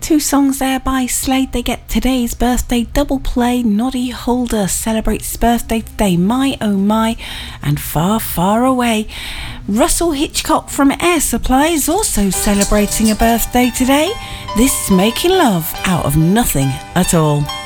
Two songs there by Slade. They get today's birthday double play. Noddy Holder celebrates his birthday today. My Oh My and Far Far Away. Russell Hitchcock from Air Supply is also celebrating a birthday today. This is Making Love Out of Nothing at All.